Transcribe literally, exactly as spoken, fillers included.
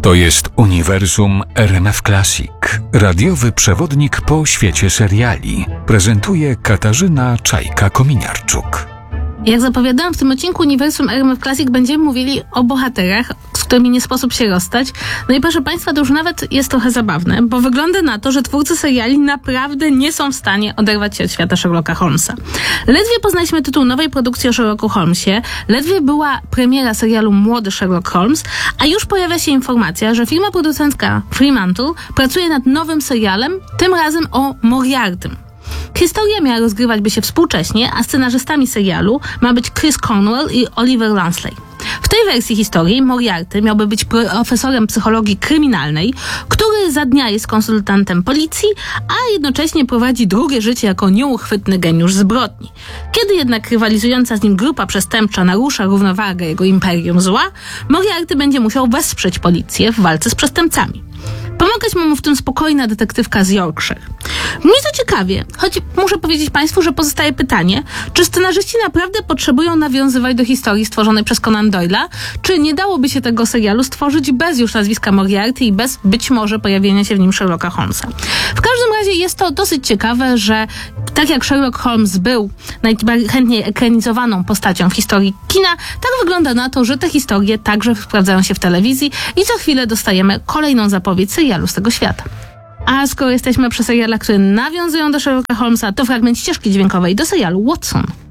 To jest uniwersum R M F Classic. Radiowy przewodnik po świecie seriali. Prezentuje Katarzyna Czajka-Kominiarczuk. Jak zapowiadałam, w tym odcinku Uniwersum R M F Classic będziemy mówili o bohaterach, z którymi nie sposób się rozstać. No i proszę Państwa, to już nawet jest trochę zabawne, bo wygląda na to, że twórcy seriali naprawdę nie są w stanie oderwać się od świata Sherlocka Holmesa. Ledwie poznaliśmy tytuł nowej produkcji o Sherlocku Holmesie, ledwie była premiera serialu Młody Sherlock Holmes, a już pojawia się informacja, że firma producencka Fremantle pracuje nad nowym serialem, tym razem o Moriartym. Historia miała rozgrywać by się współcześnie, a scenarzystami serialu ma być Chris Cornwell i Oliver Lansley. W tej wersji historii Moriarty miałby być profesorem psychologii kryminalnej, który za dnia jest konsultantem policji, a jednocześnie prowadzi drugie życie jako nieuchwytny geniusz zbrodni. Kiedy jednak rywalizująca z nim grupa przestępcza narusza równowagę jego imperium zła, Moriarty będzie musiał wesprzeć policję w walce z przestępcami. Pomagać mu w tym spokojna detektywka z Yorkshire. Mnie to ciekawie, choć muszę powiedzieć Państwu, że pozostaje pytanie, czy scenarzyści naprawdę potrzebują nawiązywać do historii stworzonej przez Conan Doyle'a, czy nie dałoby się tego serialu stworzyć bez już nazwiska Moriarty i bez być może pojawienia się w nim Sherlocka Holmesa. W każdym razie jest to dosyć ciekawe, że tak jak Sherlock Holmes był najchętniej ekranizowaną postacią w historii kina, tak wygląda na to, że te historie także sprawdzają się w telewizji i co chwilę dostajemy kolejną zapowiedź serialu z tego świata. A skoro jesteśmy przy serialach, które nawiązują do Sherlocka Holmesa, to fragment ścieżki dźwiękowej do serialu Watson.